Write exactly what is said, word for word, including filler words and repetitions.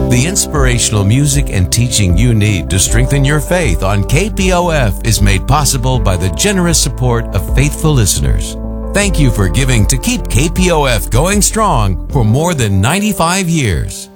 The inspirational music and teaching you need to strengthen your faith on K P O F is made possible by the generous support of faithful listeners. Thank you for giving to keep K P O F going strong for more than ninety-five years.